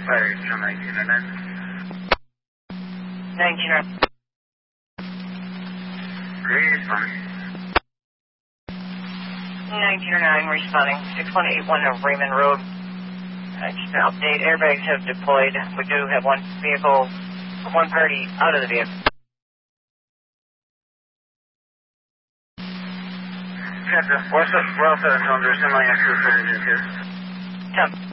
Fire John 1909. 1909. Responding. 1909, responding. 6181 Raymond Road. Just an update. Airbags have deployed. We do have one vehicle, one party out of the vehicle. Captain, what's up? Well, 7 cylinders, semi-active for engine 2. 10.